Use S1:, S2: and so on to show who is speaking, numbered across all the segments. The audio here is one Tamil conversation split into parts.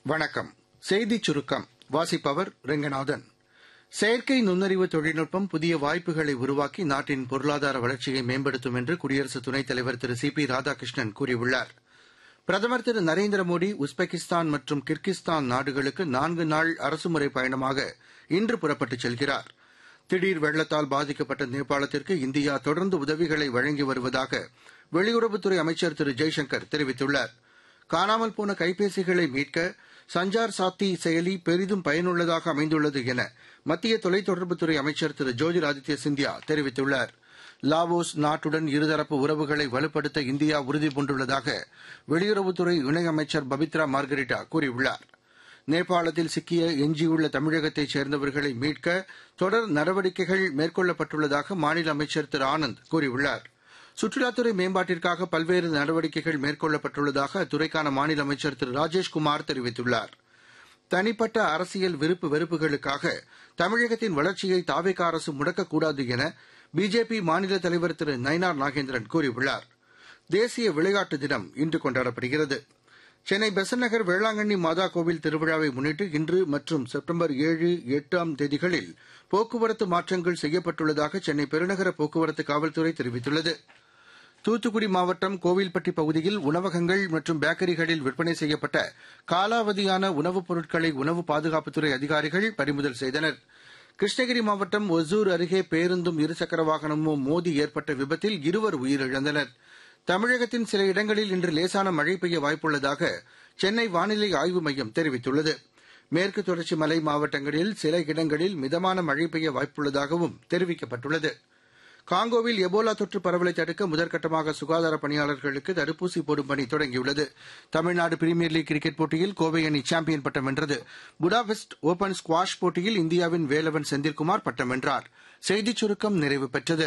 S1: வணக்கம். செய்திச் சுருக்கம் வாசிப்பவர் ரெங்கநாதன். செயற்கை நுண்ணறிவு தொழில்நுட்பம் புதிய வாய்ப்புகளை உருவாக்கி நாட்டின் பொருளாதார வளர்ச்சியை மேம்படுத்தும் என்று குடியரசு துணைத் தலைவர் திரு சி பி ராதாகிருஷ்ணன் கூறியுள்ளார். பிரதமர் திரு நரேந்திர மோடி உஸ்பெகிஸ்தான் மற்றும் கிர்கிஸ்தான் நாடுகளுக்கு 4 நாள் அரசுமுறை பயணமாக இன்று புறப்பட்டுச் செல்கிறார். திடீர் வெள்ளத்தால் பாதிக்கப்பட்ட நேபாளத்திற்கு இந்தியா தொடர்ந்து உதவிகளை வழங்கி வருவதாக வெளியுறவுத்துறை அமைச்சர் திரு ஜெய்சங்கர் தெரிவித்துள்ளார். காணாமல் போன கைபேசிகளை மீட்க சஞ்சார் சாத்தி செயலி பெரிதும் பயனுள்ளதாக அமைந்துள்ளது என மத்திய தொலைத்தொடர்புத்துறை அமைச்சர் திரு ஜோதிராதித்ய சிந்தியா தெரிவித்துள்ளார். லாவோஸ் நாட்டுடன் இருதரப்பு உறவுகளை வலுப்படுத்த இந்தியா உறுதிபூண்டுள்ளதாக வெளியுறவுத்துறை இணையமைச்சர் பபித்ரா மார்கரிட்டா கூறியுள்ளார். நேபாளத்தில் சிக்கிய எஞ்சியுள்ள தமிழகத்தைச் சேர்ந்தவர்களை மீட்க தொடர் நடவடிக்கைகள் மேற்கொள்ளப்பட்டுள்ளதாக மாநில அமைச்சர் திரு ஆனந்த் கூறியுள்ளார். சுற்றுலாத்துறை மேம்பாட்டிற்காக பல்வேறு நடவடிக்கைகள் மேற்கொள்ளப்பட்டுள்ளதாக அத்துறைக்கான மாநில அமைச்சர் திரு ராஜேஷ்குமார் தெரிவித்துள்ளார். தனிப்பட்ட அரசியல் விருப்பு வெறுப்புகளுக்காக தமிழகத்தின் வளர்ச்சியை தாவேகா அரசு முடக்கக்கூடாது என பிஜேபி மாநில தலைவர் திரு நயினார் நாகேந்திரன் கூறியுள்ளார். தேசிய விளையாட்டு தினம் இன்று கொண்டாடப்படுகிறது. சென்னை பெசன்ட் நகர் வேளாங்கண்ணி மாதா கோவில் திருவிழாவை முன்னிட்டு இன்று மற்றும் செப்டம்பர் 7, 8 தேதிகளில் போக்குவரத்து மாற்றங்கள் செய்யப்பட்டுள்ளதாக சென்னை பெருநகர போக்குவரத்து காவல்துறை தெரிவித்துள்ளது. தூத்துக்குடி மாவட்டம் கோவில்பட்டி பகுதியில் உணவகங்கள் மற்றும் பேக்கரிகளில் விற்பனை செய்யப்பட்ட காலாவதியான உணவுப் பொருட்களை உணவு பாதுகாப்புத்துறை அதிகாரிகள் பறிமுதல் செய்தனர். கிருஷ்ணகிரி மாவட்டம் ஒசூர் அருகே பேருந்தும் இருசக்கர வாகனமும் மோதி ஏற்பட்ட விபத்தில் 2 உயிரிழந்தனர். தமிழகத்தின் சில இடங்களில் இன்று லேசான மழை பெய்ய வாய்ப்புள்ளதாக சென்னை வானிலை ஆய்வு மையம் தெரிவித்துள்ளது. மேற்கு தொடர்ச்சி மலை மாவட்டங்களில் சில இடங்களில் மிதமான மழை பெய்ய வாய்ப்புள்ளதாகவும் தெரிவிக்கப்பட்டுள்ளது. காங்கோவில் எபோலா தொற்று பரவலை தடுக்க முதற்கட்டமாக சுகாதார பணியாளர்களுக்கு தடுப்பூசி போடும் பணி தொடங்கியுள்ளது. தமிழ்நாடு பிரீமியர் லீக் கிரிக்கெட் போட்டியில் கோவை அணி சாம்பியன் பட்டம் வென்றது. புடாபெஸ்ட் ஓபன் ஸ்குவாஷ் போட்டியில் இந்தியாவின் வேலவன் செந்தில்குமார் பட்டம் வென்றார். செய்திச் சுருக்கம் நிறைவு பெற்றது.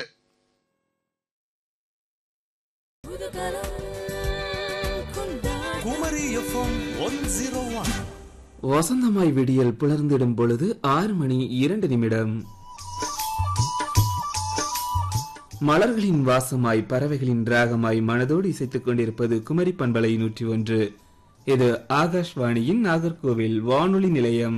S2: குமரி எஃப்எம் 101
S3: வசந்தமாய் விடியல் புலர்ந்திடும் பொழுது 6 மணி 2 நிமிடம். மலர்களின் வாசமாய் பறவைகளின் ராகமாய் மனதோடு இசைத்துக் கொண்டிருப்பது குமரி பண்பலை 101. இது ஆகாஷ்வாணியின் நாகர்கோவில் வானொலி நிலையம்.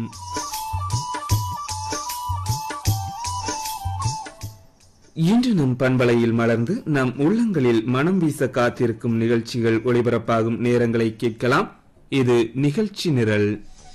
S3: இன்று நம் பண்பலையில் மலர்ந்து நம் உள்ளங்களில் மனம் வீச காத்திருக்கும் நிகழ்ச்சிகள் ஒளிபரப்பாகும் நேரங்களை கேட்கலாம். இது நிகழ்ச்சி நிரல்.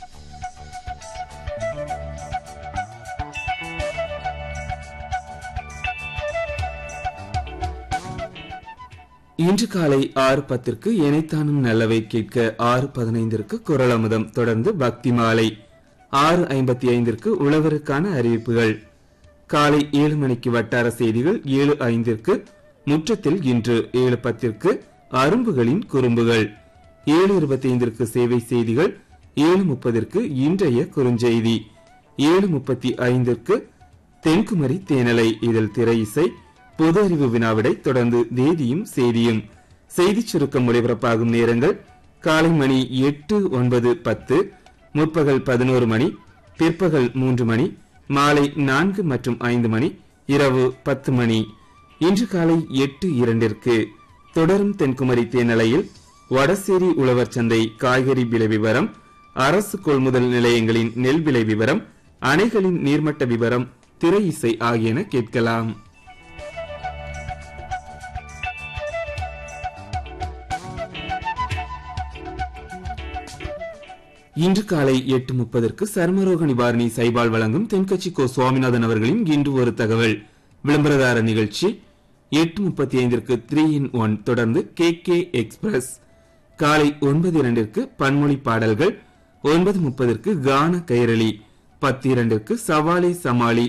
S3: இன்று காலை 6:10 எனைத்தானும் நல்லவை கேட்க, 6:15 குரல் அமுதம், தொடர்ந்து பக்தி மாலை, 6:55 உழவருக்கான அறிவிப்புகள், காலை 7 மணிக்கு வட்டார செய்திகள், 7:05 முற்றத்தில் இன்று, 7:10 அரும்புகளின் குறும்புகள், 7:25 சேவை செய்திகள், 7:30 இன்றைய குறுஞ்செய்தி, 7:35 தென்குமரி தேனலை, இதில் திரை இசை, பொது அறிவு வினாவிடை, தொடர்ந்து தேதியும் செய்தியும். செய்திச் சுருக்கம் ஒளிபரப்பாகும் நேரங்கள் காலை மணி 8, 9, 10, முற்பகல் 11 மணி, பிற்பகல் 3 மணி, மாலை 4 மற்றும் 5 மணி, இரவு 10 மணி. இன்று காலை 8:02 தொடரும் தென்குமரி தேனலையில் வடசேரி உழவர் சந்தை காய்கறி விலை விவரம், அரசு கொள்முதல் நிலையங்களின் நெல் விலை விவரம், அணைகளின் நீர்மட்ட விவரம், திரை இசை ஆகியன கேட்கலாம். இன்று காலை 8:30 சர்மரோக நிவாரணி சைபால் வழங்கும் தென்கட்சி கோ சுவாமிநாதன் அவர்களின் இன்று ஒரு தகவல் விளம்பரதார நிகழ்ச்சி. 8:35 3 in 1 தொடர்ந்து KK எக்ஸ்பிரஸ். காலை 9:02 பன்மொழி பாடல்கள், 9:30 கான கைரளி, 10:02 சவாலே சமாளி